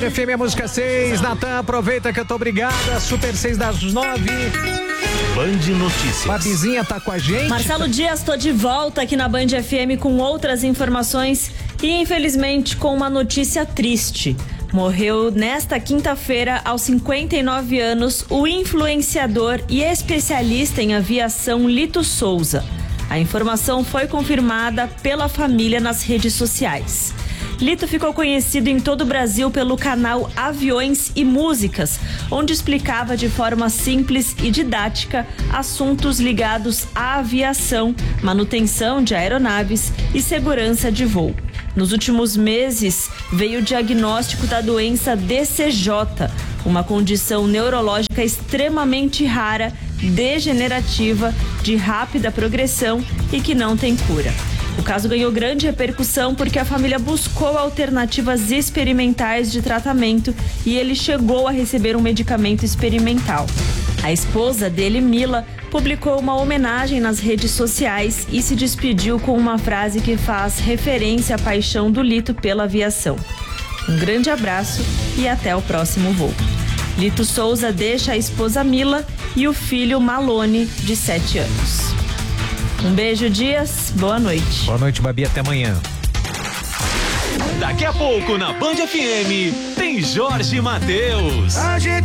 Band FM, a música 6. Natan, aproveita que eu tô obrigada. Super 6 das 9. Band Notícias. Babizinha tá com a gente. Marcelo Dias, tô de volta aqui na Band FM com outras informações e, infelizmente, com uma notícia triste. Morreu nesta quinta-feira, aos 59 anos, o influenciador e especialista em aviação Lito Souza. A informação foi confirmada pela família nas redes sociais. Lito ficou conhecido em todo o Brasil pelo canal Aviões e Músicas, onde explicava de forma simples e didática assuntos ligados à aviação, manutenção de aeronaves e segurança de voo. Nos últimos meses, veio o diagnóstico da doença DCJ, uma condição neurológica extremamente rara, degenerativa, de rápida progressão e que não tem cura. O caso ganhou grande repercussão porque a família buscou alternativas experimentais de tratamento e ele chegou a receber um medicamento experimental. A esposa dele, Mila, publicou uma homenagem nas redes sociais e se despediu com uma frase que faz referência à paixão do Lito pela aviação. Um grande abraço e até o próximo voo. Lito Souza deixa a esposa Mila e o filho Malone, de 7 anos. Um beijo, Dias. Boa noite. Boa noite, Babi. Até amanhã. Daqui a pouco na Band FM tem Jorge Mateus.